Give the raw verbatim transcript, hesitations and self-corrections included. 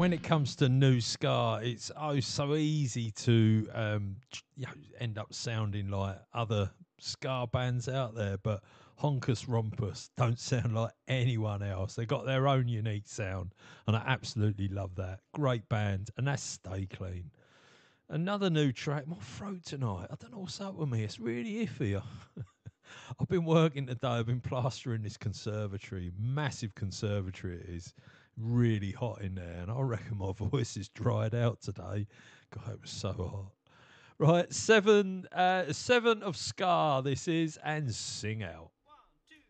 when it comes to new ska, it's oh so easy to um, you know, end up sounding like other ska bands out there, but Honkus Rompus don't sound like anyone else. They got their own unique sound, and I absolutely love that. Great band, and that's Stay Clean. Another new track. My throat tonight. I don't know what's up with me. It's really iffy. I've been working today. I've been plastering this conservatory, massive conservatory it is, really hot in there, and I reckon my voice is dried out today. God, it was so hot. Right, seven, uh, seven of Scar. This is and Sing Out.